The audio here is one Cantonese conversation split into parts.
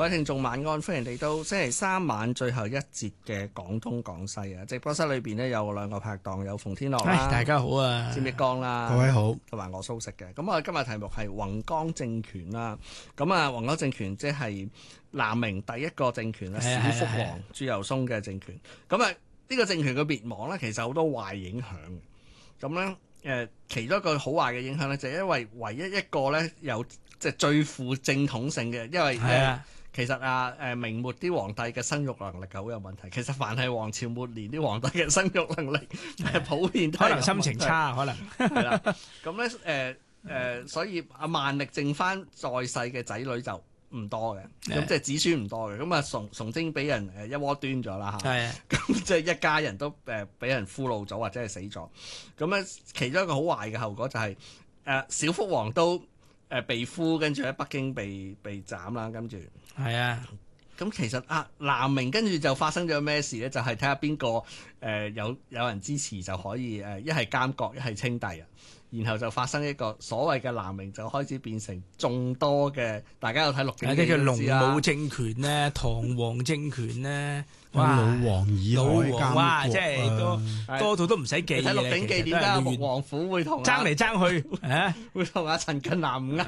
各位聽眾晚安，歡迎嚟到星期三晚最後一節嘅廣東廣西啊！直播室裏邊呢，有兩個拍檔，有馮天樂啦， 大家好啊， 詹益光啦， 各位好， 同埋我蘇軾嘅。咁我今日題目係宏光政權啦。咁啊，宏光政權即係南明第一個政權啦，小福王朱由崧嘅政權。咁啊，呢個政權嘅滅亡咧，其實好多壞影響。咁咧，其中一個好壞嘅影響咧，就係因為唯一一個咧有即係最負正統性嘅，因為其實明末啲皇帝嘅生育能力係好有問題。其實凡係皇朝末年啲皇帝嘅生育能力普遍都係可能心情差，可能係啦。咁咧所以萬歷剩翻在世嘅仔女就唔多嘅，咁即係子孫唔多嘅。咁啊崇禎俾人一鍋端咗啦嚇，咁即係一家人都俾人俘虜咗或者係死咗。咁咧其中一個好壞嘅後果就係小福王都被俘，跟住喺北京被斬啦，跟住係啊。 咁其實南明跟住就發生咗咩事咧？就係睇下邊個有人支持就可以一係監國一係稱帝啊。然後就發生一個所謂嘅南明就開始變成眾多嘅，大家有睇《鹿鼎記》都知啦。叫龍武政權咧，唐王政權咧， 哇！老王以海監國， 哇！即係多到都唔使記。睇《鹿鼎記》點解穆王府會同爭嚟爭去會同阿陳近南唔啱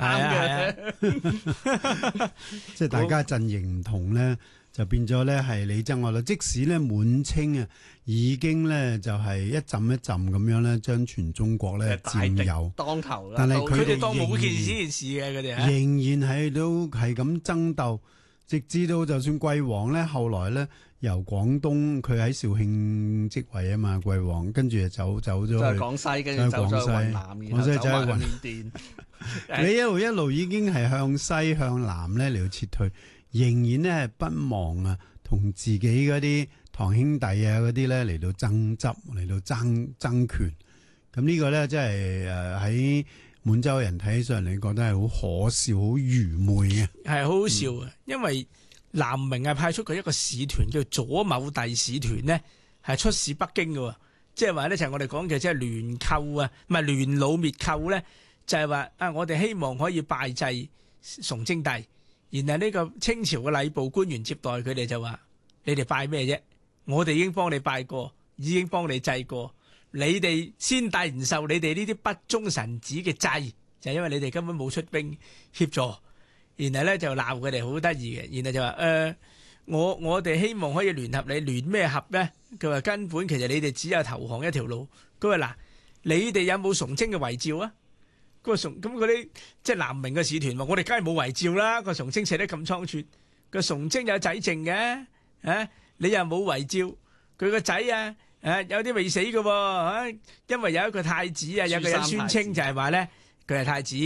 嘅？ 即係大家陣營唔同咧，就變咗咧係你爭我啦。即使咧滿清啊，已經咧就係一陣一陣咁樣咧，將全中國咧佔有當頭啦。 但係佢哋當冇件事嘅，佢哋仍然係都係咁爭鬥，直至到就算貴王咧，後來咧由廣東佢喺肇慶即位啊嘛，貴王跟住就走咗去廣西，跟住走咗去雲南，然後走埋去緬甸。 你一路已經係向西向南咧嚟到撤退，仍然咧係不忘啊，同自己嗰啲堂兄弟啊嗰啲咧嚟到爭執，嚟到爭權。咁呢個咧即係喺滿洲人睇起上嚟，覺得係好可笑、好愚昧嘅。 係好好笑啊！因為南明係派出佢一個使團叫左某弟使團呢，係出使北京嘅。即係話呢，就係我哋講嘅即係聯寇啊，唔係聯魯滅寇咧，就係話我哋希望可以拜祭崇禎帝。然後呢個清朝嘅禮部官員接待佢哋就話：你哋拜咩啫？我哋已經幫你拜過，已經幫你祭過。你哋先帝唔受你哋呢啲不忠臣子嘅祭，就係因為你哋根本冇出兵協助。然後咧就鬧佢哋好得意嘅，然後就話我哋希望可以聯合你，聯咩合咧？佢話根本其實你哋只有投降一條路。佢話嗱，你哋有冇崇禎嘅遺詔啊？咁嗰啲即係南明嘅使團話：我哋梗係冇遺詔啦。個崇禎寫得咁倉促，個崇禎有仔剩嘅，你又冇遺詔，佢個仔有啲未死嘅喎，因為有一個太子有個人宣稱就係話咧，佢係太子。